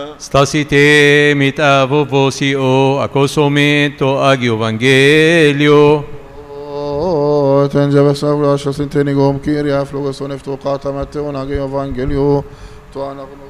Stasite mit avo vosio acosomento agi evangelio. تنجب سبلا شسنتني قوم كيريا فلوغ سونفتو قاتمت وناقي evangelio